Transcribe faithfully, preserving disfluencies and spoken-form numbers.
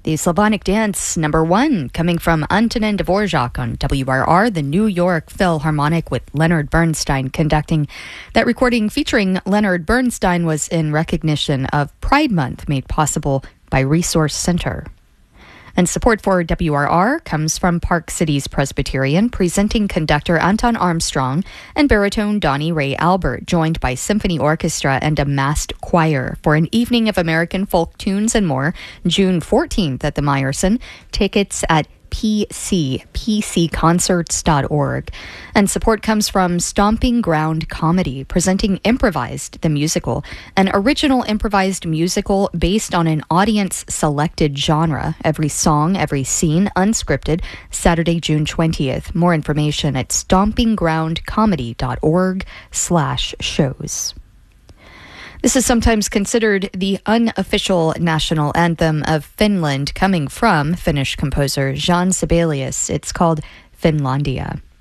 The Slavonic Dance, number one, coming from Antonin Dvorak on W R R, the New York Philharmonic with Leonard Bernstein conducting. That recording featuring Leonard Bernstein was in recognition of Pride Month, made possible by Resource Center. And support for W R R comes from Park Cities Presbyterian, presenting conductor Anton Armstrong and baritone Donnie Ray Albert, joined by symphony orchestra and a massed choir for an evening of American folk tunes and more, June fourteenth at the Meyerson. Tickets at p c p c concerts dot org. And support comes from Stomping Ground Comedy, presenting Improvised, the musical, an original improvised musical based on an audience-selected genre. Every song, every scene, unscripted, Saturday, June twentieth. More information at stomping ground comedy dot org slash shows. This is sometimes considered the unofficial national anthem of Finland, coming from Finnish composer Jean Sibelius. It's called Finlandia.